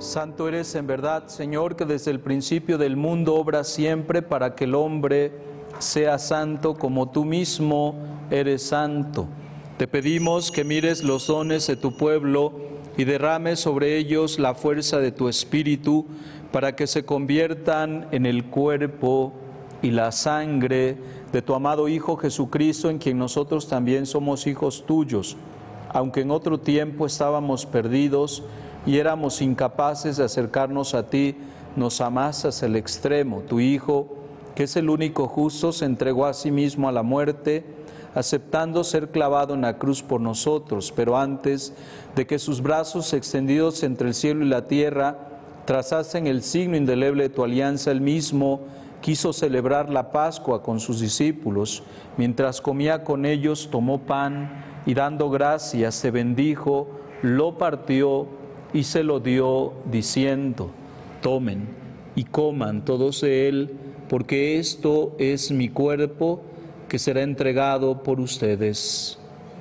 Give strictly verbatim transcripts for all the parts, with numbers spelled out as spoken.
Santo eres en verdad, Señor, que desde el principio del mundo obras siempre para que el hombre sea santo como tú mismo eres santo. Te pedimos que mires los dones de tu pueblo y derrames sobre ellos la fuerza de tu Espíritu para que se conviertan en el cuerpo y la sangre de tu amado Hijo Jesucristo, en quien nosotros también somos hijos tuyos, aunque en otro tiempo estábamos perdidos y éramos incapaces de acercarnos a ti, nos amaste hasta el extremo. Tu Hijo, que es el único justo, se entregó a sí mismo a la muerte, aceptando ser clavado en la cruz por nosotros, pero antes de que sus brazos extendidos entre el cielo y la tierra trazasen el signo indeleble de tu alianza, él mismo quiso celebrar la Pascua con sus discípulos. Mientras comía con ellos, tomó pan y dando gracias, se bendijo, lo partió y se lo dio, diciendo: tomen y coman todos de él, porque esto es mi cuerpo, que será entregado por ustedes.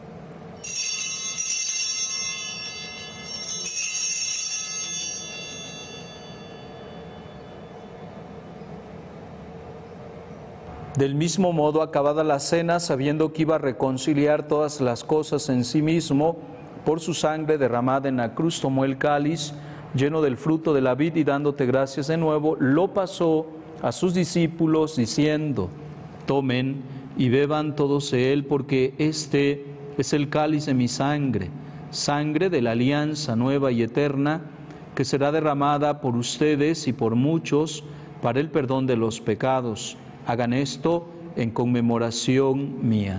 Del mismo modo, acabada la cena, sabiendo que iba a reconciliar todas las cosas en sí mismo, por su sangre derramada en la cruz, tomó el cáliz lleno del fruto de la vid y dándote gracias de nuevo, lo pasó a sus discípulos diciendo: tomen y beban todos de él, porque este es el cáliz de mi sangre, sangre de la alianza nueva y eterna, que será derramada por ustedes y por muchos para el perdón de los pecados. Hagan esto en conmemoración mía.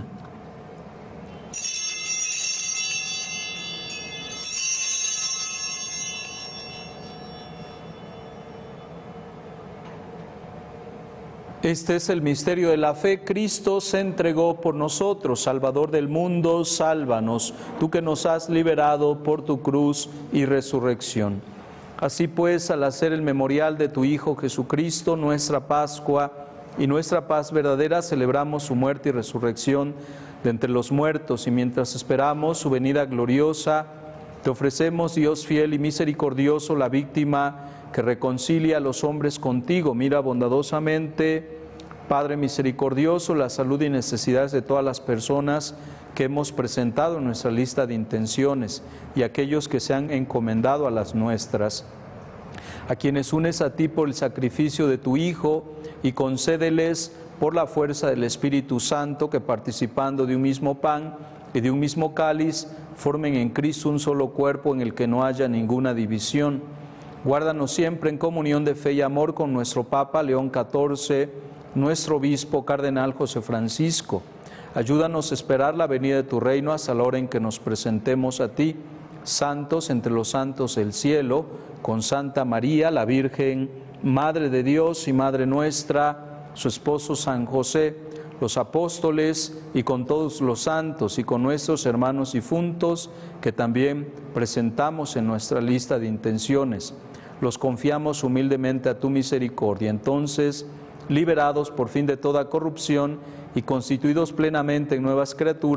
Este es el misterio de la fe. Cristo se entregó por nosotros. Salvador del mundo, sálvanos, tú que nos has liberado por tu cruz y resurrección. Así pues, al hacer el memorial de tu Hijo Jesucristo, nuestra Pascua y nuestra paz verdadera, celebramos su muerte y resurrección de entre los muertos, y mientras esperamos su venida gloriosa, te ofrecemos, Dios fiel y misericordioso, la víctima que reconcilia a los hombres contigo. Mira bondadosamente, Padre misericordioso, la salud y necesidades de todas las personas que hemos presentado en nuestra lista de intenciones y aquellos que se han encomendado a las nuestras, a quienes unes a ti por el sacrificio de tu Hijo, y concédeles por la fuerza del Espíritu Santo que, participando de un mismo pan y de un mismo cáliz, formen en Cristo un solo cuerpo en el que no haya ninguna división. Guárdanos siempre en comunión de fe y amor con nuestro Papa León catorce, nuestro Obispo Cardenal José Francisco. Ayúdanos a esperar la venida de tu reino hasta la hora en que nos presentemos a ti, santos entre los santos del cielo, con Santa María, la Virgen, Madre de Dios y Madre nuestra, su esposo San José, los apóstoles, y con todos los santos y con nuestros hermanos difuntos que también presentamos en nuestra lista de intenciones. Los confiamos humildemente a tu misericordia. Entonces, liberados por fin de toda corrupción y constituidos plenamente en nuevas criaturas,